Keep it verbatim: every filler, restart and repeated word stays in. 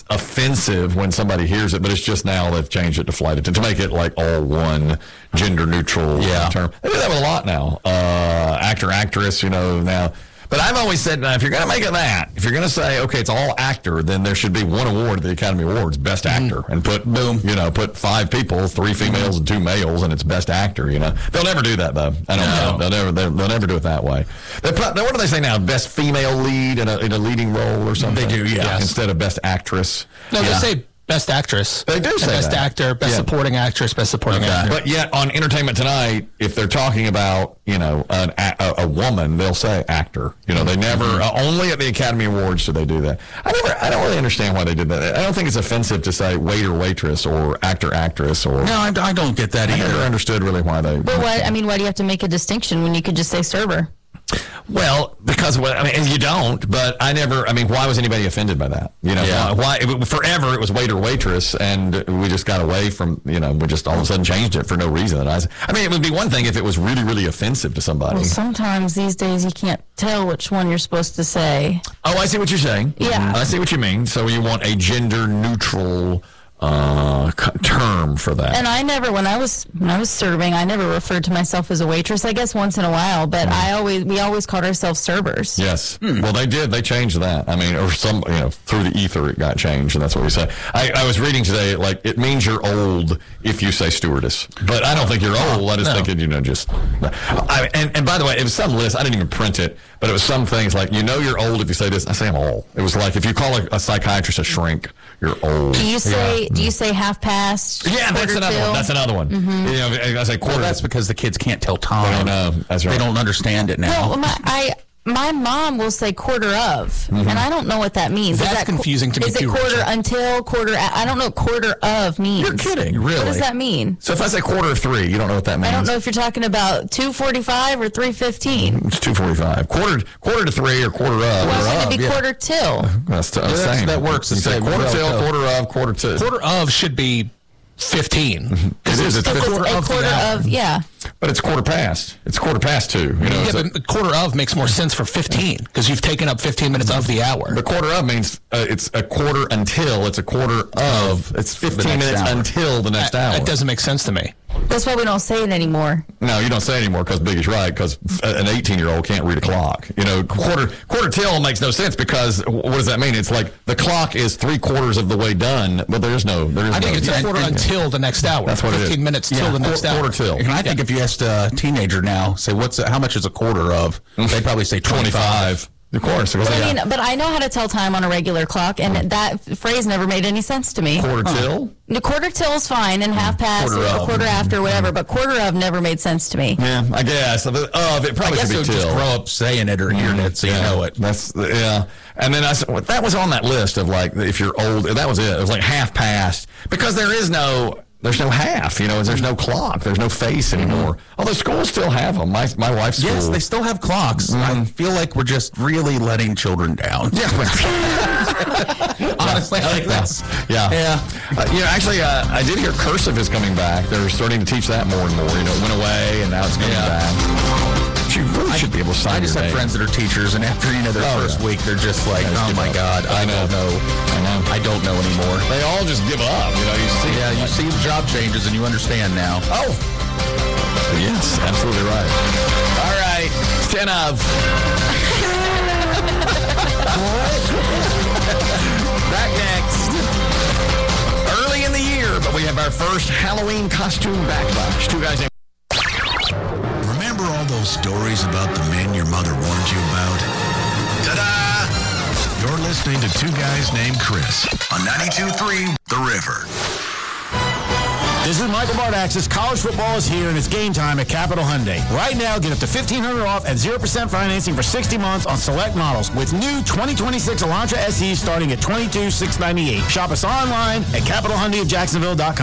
offensive when somebody hears it, but it's just now they've changed it to flight attendant to make it like all one gender neutral yeah. term. They do that with a lot now. Uh, actor, actress, you know, now. But I've always said, now, if you're going to make it that, if you're going to say, okay, it's all actor, then there should be one award at the Academy Awards, Best Actor, mm-hmm. and put, boom, you know, put five people, three females mm-hmm. and two males, and it's Best Actor, you know. They'll never do that, though. I don't no. know. They'll never, they'll, they'll never do it that way. They put, what do they say now? Best female lead in a, in a leading role or something? They do, yeah. Yes. Instead of Best Actress. No, yeah. they say Best Actress. They do say Best that. Actor, Best yeah. Supporting Actress, Best Supporting okay. Actor. But yet on Entertainment Tonight, if they're talking about, you know, an, a, a woman, they'll say actor. You know, they never, uh, only at the Academy Awards do they do that. I never, I don't really understand why they did that. I don't think it's offensive to say waiter, waitress, or actor, actress, or. No, I, I don't get that I either. I never understood really why they. But why, I mean, why do you have to make a distinction when you could just say server? Well, because well, I mean, you don't. But I never. I mean, why was anybody offended by that? You know, yeah. why, why? Forever it was waiter, waitress, and we just got away from. You know, we just all of a sudden changed it for no reason. I, I mean, it would be one thing if it was really, really offensive to somebody. Well, sometimes these days you can't tell which one you're supposed to say. Oh, I see what you're saying. Yeah, I see what you mean. So you want a gender neutral uh, term for that. And I never, when I was when I was serving, I never referred to myself as a waitress. I guess once in a while, but mm. I always we always called ourselves servers. Yes. Hmm. Well, they did. They changed that. I mean, or some, you know, through the ether it got changed, and that's what we say. I, I was reading today, like it means you're old if you say stewardess, but I don't think you're old. I just no. think it, you know, just. I, and and by the way, it was some list. I didn't even print it, but it was some things like you know you're old if you say this. I say I'm old. It was like if you call a, a psychiatrist a shrink, you're old. Do you say? Yeah. Do you say half past? Yeah, that's another till? one. That's another one. Mm-hmm. You know, I say quarter. Well, that's because the kids can't tell time. I know. That's right. They don't understand it now. No, my, I. My mom will say quarter of, mm-hmm. and I don't know what that means. That's is that, confusing to me is too. Is it quarter Rachel. until, quarter a- I don't know what quarter of means. You're kidding, really? What does that mean? So if I say quarter of three, you don't know what that means? I don't know if you're talking about two forty-five or three fifteen. It's two forty-five. Quarter quarter to three or quarter of. Why wouldn't it be yeah. quarter till? That's, t- yeah, saying. That works. You say quarter till, quarter of, quarter to. Quarter of should be fifteen. It is. It's, it's a quarter, a of, quarter of, yeah. But it's quarter past. It's quarter past two. You know, yeah, so, but quarter of makes more sense for fifteen because you've taken up fifteen minutes of the hour. The quarter of means uh, it's a quarter until. It's a quarter of. It's fifteen minutes hour. Until the next that, hour. That doesn't make sense to me. That's why we don't say it anymore. No, you don't say it anymore because Big is right, because an eighteen-year-old can't read a clock. You know, quarter quarter till makes no sense because what does that mean? It's like the clock is three quarters of the way done, but there's no. There is I think no, it's a quarter and, until the next hour. That's what it is. fifteen minutes till yeah, the next quarter, hour. Quarter till. And I think yeah. if you asked a teenager now, say, what's a, how much is a quarter of? They'd probably say twenty-five. Of course. Well, I mean, but I know how to tell time on a regular clock, and that phrase never made any sense to me. Quarter huh. till? The quarter till is fine, and half past quarter or of. quarter after, whatever, but quarter of never made sense to me. Yeah, I guess. Of, it probably I guess should be till. Just grow up saying it or hearing it so yeah, you know it. That's, yeah. And then I said, well, that was on that list of like, if you're old, that was it. It was like half past, because there is no... There's no half, you know, there's no clock, there's no face anymore. Although schools still have them. My my wife's school. Yes, they still have clocks. Mm-hmm. I feel like we're just really letting children down. Yeah. Honestly, I think that's, yeah. Yeah. Uh, you know, actually, uh, I did hear cursive is coming back. They're starting to teach that more and more. You know, it went away and now it's coming yeah. back. You really should be able to sign I just your have name. friends that are teachers, and after, you know, their oh, first yeah. week, they're just like, just oh my up. God, I, I know. don't know. I know. I don't know anymore. They all just give up. You know, you see. Yeah, you see the job changes, and you understand now. Oh. Yes, absolutely right. All right, ten of. Back next. Early in the year, but we have our first Halloween costume backlash. Two guys named. Remember all those stories about the men your mother warned you about? Ta-da! You're listening to Two Guys Named Chris on ninety-two point three The River. This is Michael Bardaxis. College football is here, and it's game time at Capital Hyundai. Right now, get up to fifteen hundred dollars off and zero percent financing for sixty months on select models with new twenty twenty-six Elantra S Es starting at twenty-two thousand six hundred ninety-eight dollars. Shop us online at capital hyundai of jacksonville dot com.